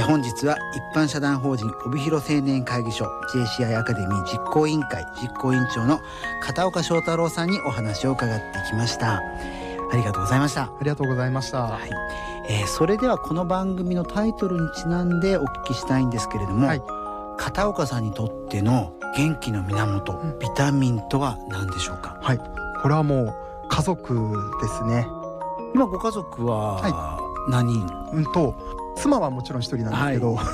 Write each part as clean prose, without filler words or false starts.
本日は一般社団法人帯広青年会議所 JCI アカデミー実行委員会実行委員長の片岡翔太郎さんにお話を伺ってきました。ありがとうございました。 ありがとうございました。 はい。それではこの番組のタイトルにちなんでお聞きしたいんですけれども、はい、片岡さんにとっての元気の源、ビタミンとは何でしょうか？ はい、これはもう家族ですね。 今ご家族は何人？ 妻はもちろん一人なんですけど、はい、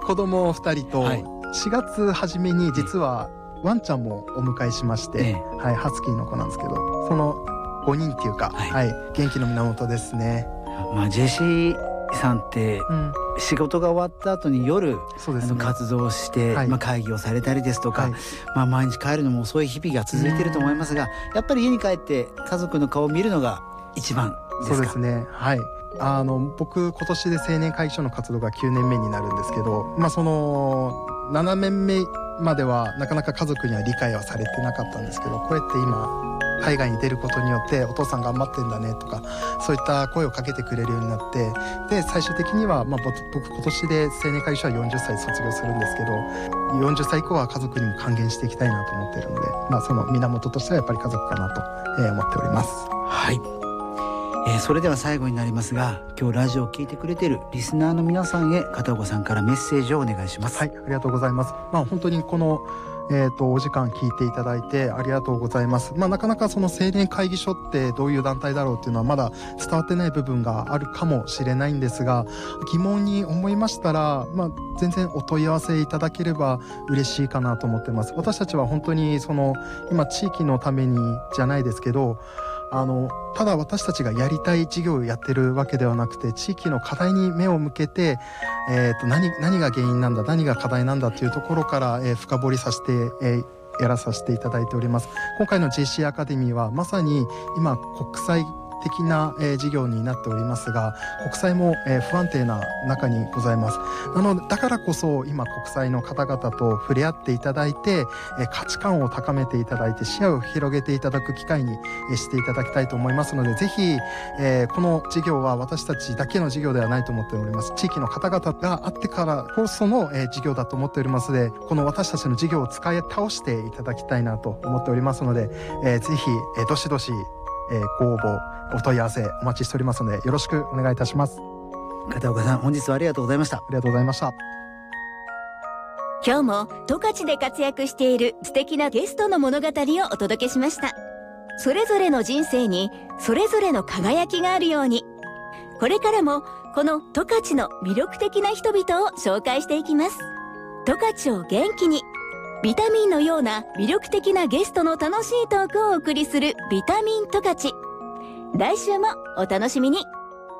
子供2人と、4月初めに実はワンちゃんもお迎えしまして、はい、ハスキーの子なんですけど、その5人っていうか、元気の源ですね。 ジェシーさんって、仕事が終わった後に夜、活動して、会議をされたりですとか、毎日帰るのも遅い日々が続いていると思いますが、やっぱり家に帰って家族の顔を見るのが一番ですか？ そうですね。はい。僕今年で青年会議所の活動が9年目になるんですけど、その7年目まではなかなか家族には理解はされてなかったんですけど、こうやって今海外に出ることによってお父さん頑張ってんだねとか、そういった声をかけてくれるようになって、で最終的には、僕今年で青年会議所は40歳卒業するんですけど、40歳以降は家族にも還元していきたいなと思っているので、その源としてはやっぱり家族かなと、思っております。 はい。それでは最後になりますが、今日ラジオを聞いてくれているリスナーの皆さんへ片岡さんからメッセージをお願いします。 はい、ありがとうございます。本当にこのお時間聞いていただいてありがとうございます。なかなかその青年会議所ってどういう団体だろうっていうのはまだ伝わってない部分があるかもしれないんですが、疑問に思いましたら、全然お問い合わせいただければ嬉しいかなと思ってます。私たちは本当にその今地域のためにじゃないですけど、ただ私たちがやりたい事業をやってるわけではなくて、地域の課題に目を向けて、何が原因なんだ、何が課題なんだっていうところから、深掘りさせて、やらさせていただいております。今回の JC アカデミーはまさに今国際的な事業になっておりますが、国際も不安定な中にございます。だからこそ今国際の方々と触れ合っていただいて、価値観を高めていただいて視野を広げていただく機会にしていただきたいと思いますので、ぜひこの事業は私たちだけの事業ではないと思っております。地域の方々があってからこその事業だと思っておりますので、この私たちの事業を使い倒していただきたいなと思っておりますので、ぜひどしどしご応募お問い合わせお待ちしておりますので、よろしくお願いいたします。 片岡さん、本日はありがとうございました。 ありがとうございました。 今日も十勝で活躍している素敵なゲストの物語をお届けしました。それぞれの人生にそれぞれの輝きがあるように、これからもこの十勝の魅力的な人々を紹介していきます。十勝を元気に、ビタミンのような魅力的なゲストの楽しいトークをお送りするビタミン十勝。来週もお楽しみに。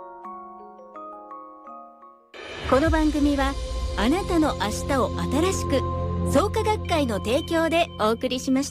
この番組はあなたの明日を新しく、創価学会の提供でお送りしました。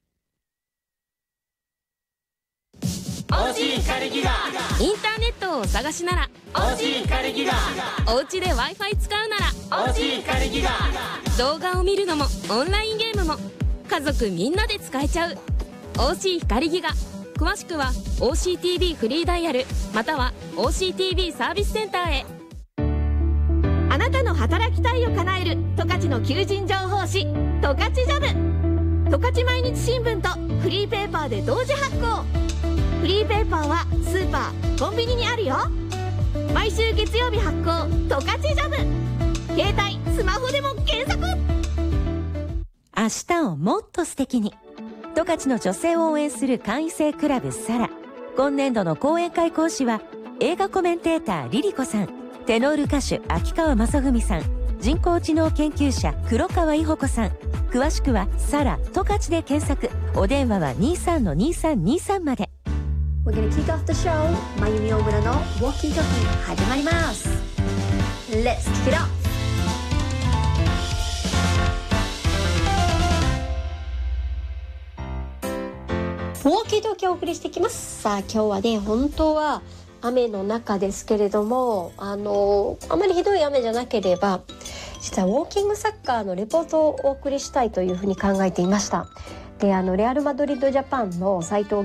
OG 光ギガ、 インターネットをお探しなら OG 光ギガ、 お家で Wi-Fi 使うなら OG 光ギガ、 動画を見るのもオンラインゲームも家族みんなで使えちゃう OG 光ギガ。詳しくは OCTV フリーダイヤルまたは OCTV サービスセンターへ。 あなたの働きたいを叶える十勝の求人情報誌、十勝ジャブ。十勝毎日新聞とフリーペーパーで同時発行。フリーペーパーはスーパー、コンビニにあるよ。毎週月曜日発行、十勝ジャブ。携帯、スマホでも検索。 明日をもっと素敵に、十勝の女性を応援する会員制クラブサラ。今年度の講演会講師は映画コメンテーターリリコさん、テノール歌手秋川雅文さん、人工知能研究者黒川伊保子さん。詳しくはサラ十勝で検索。お電話は 23-2323 まで。 We're gonna kick off the show. まゆみおむらのウォーキング始まります。Let's kick it off. ウォーキートーキーをお送りしていきます。さあ今日はね、本当は雨の中ですけれども、あまりひどい雨じゃなければ実はウォーキングサッカーのレポートをお送りしたいというふうに考えていました。でレアル・マドリード・ジャパンの斉藤